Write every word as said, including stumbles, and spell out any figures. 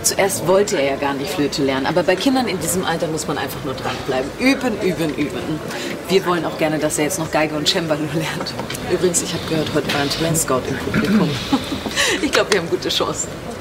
zuerst wollte er ja gar nicht Flöte lernen, aber bei Kindern in diesem Alter muss man einfach nur dranbleiben. Üben, üben, üben. Wir wollen auch gerne, dass er jetzt noch Geige und Cembalo lernt. Übrigens, ich habe gehört, heute war ein Talentscout im Publikum. Ich glaube, wir haben gute Chancen.